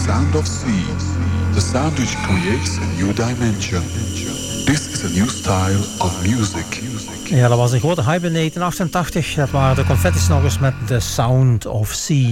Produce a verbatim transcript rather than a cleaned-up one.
sound of sea, the sound which creates a new dimension. This is a new style of music. Ja, dat was een grote hype in negentien achtentachtig. Dat waren de Confetti Snoggers met The Sound of Sea.